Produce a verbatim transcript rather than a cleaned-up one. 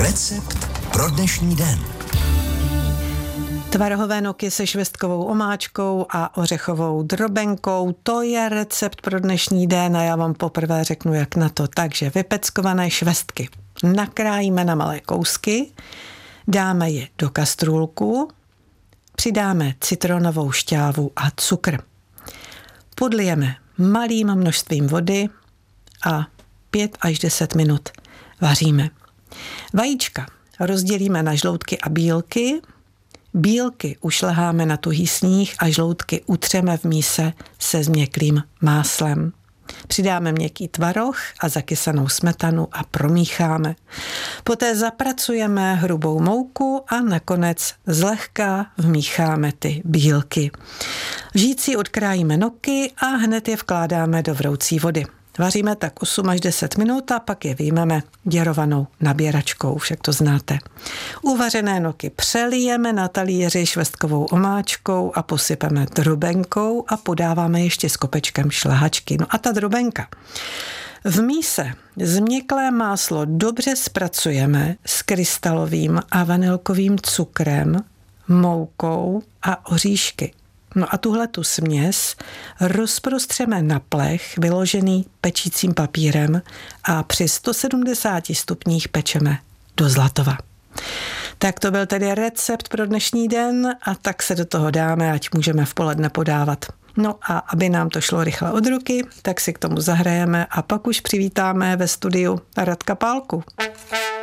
Recept pro dnešní den. Tvarohové noky se švestkovou omáčkou a ořechovou drobenkou, to je recept pro dnešní den a já vám poprvé řeknu, jak na to. Takže vypeckované švestky nakrájíme na malé kousky, dáme je do kastrůlku, přidáme citronovou šťávu a cukr. Podlijeme malým množstvím vody a pět až deset minut vaříme. Vajíčka rozdělíme na žloutky a bílky, bílky ušleháme na tuhý sníh a žloutky utřeme v míse se změklým máslem. Přidáme měkký tvaroh a zakysanou smetanu a promícháme. Poté zapracujeme hrubou mouku a nakonec zlehka vmícháme ty bílky. V žíci odkrájíme noky a hned je vkládáme do vroucí vody. Vaříme tak osm až deset minut a pak je vyjmeme děrovanou nabíračkou, však to znáte. Uvařené noky přelijeme na talíři švestkovou omáčkou a posypeme drobenkou a podáváme ještě s kopečkem šlehačky. No a ta drobenka. V míse změklé máslo dobře zpracujeme s krystalovým a vanilkovým cukrem, moukou a oříšky. No a tuhletu směs rozprostřeme na plech vyložený pečícím papírem a při sto sedmdesáti stupních pečeme do zlatova. Tak to byl tedy recept pro dnešní den a tak se do toho dáme, ať můžeme v poledne podávat. No a aby nám to šlo rychle od ruky, tak si k tomu zahrajeme a pak už přivítáme ve studiu Radka Pálku.